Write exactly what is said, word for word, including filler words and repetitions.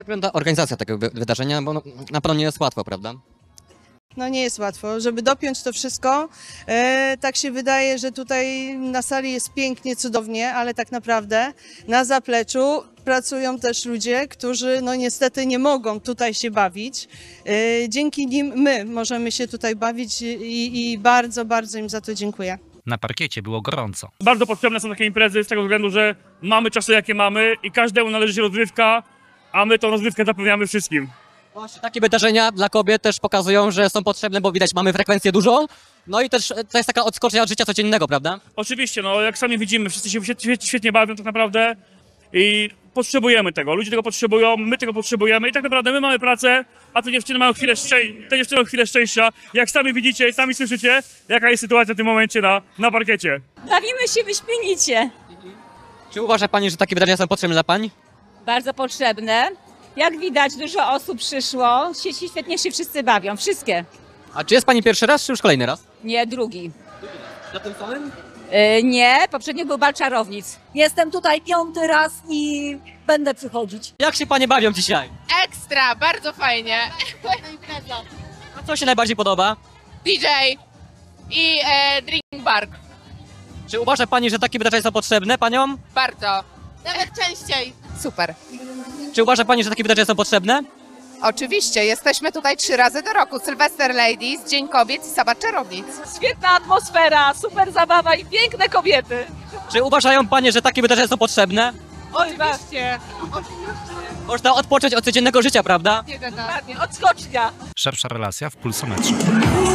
Wygląda organizacja tego wy- wydarzenia, bo no, na pewno nie jest łatwo, prawda? No nie jest łatwo, żeby dopiąć to wszystko. E, tak się wydaje, że tutaj na sali jest pięknie, cudownie, ale tak naprawdę na zapleczu pracują też ludzie, którzy no niestety nie mogą tutaj się bawić. E, dzięki nim my możemy się tutaj bawić i, i bardzo, bardzo im za to dziękuję. Na parkiecie było gorąco. Bardzo potrzebne są takie imprezy z tego względu, że mamy czasy jakie mamy i każdemu należy się rozrywka, a my tą rozrywkę zapewniamy wszystkim. Właśnie takie wydarzenia dla kobiet też pokazują, że są potrzebne, bo widać, mamy frekwencję dużą. No i też to jest taka odskocznia od życia codziennego, prawda? Oczywiście, no jak sami widzimy, wszyscy się świetnie, świetnie bawią tak naprawdę i potrzebujemy tego. Ludzie tego potrzebują, my tego potrzebujemy i tak naprawdę my mamy pracę, a te dziewczyny mają chwilę, szczę- te dziewczyny mają chwilę szczęścia. Jak sami widzicie i sami słyszycie, jaka jest sytuacja w tym momencie na, na parkiecie. Bawimy się wyśmienicie. Czy uważa Pani, że takie wydarzenia są potrzebne dla Pań? Bardzo potrzebne. Jak widać, dużo osób przyszło. Sieci świetnie się wszyscy bawią. Wszystkie. A czy jest Pani pierwszy raz, czy już kolejny raz? Nie, drugi. Na tym samym? Yy, nie, poprzednio był bal czarownic. Jestem tutaj piąty raz i będę przychodzić. Jak się Panie bawią dzisiaj? Ekstra, bardzo fajnie. A co się najbardziej podoba? D J i e, drink bar. Czy uważa Pani, że takie wydarzenia są potrzebne Paniom? Bardzo. Nawet częściej. Super. Czy uważa Pani, że takie wydarzenia są potrzebne? Oczywiście, jesteśmy tutaj trzy razy do roku. Sylwester Ladies, Dzień Kobiet i Sabat Czarownic. Świetna atmosfera, super zabawa i piękne kobiety. Czy uważają Panie, że takie wydarzenia są potrzebne? Oczywiście. Można odpocząć od codziennego życia, prawda? Odskocznia. Szersza relacja w Pulsometrze.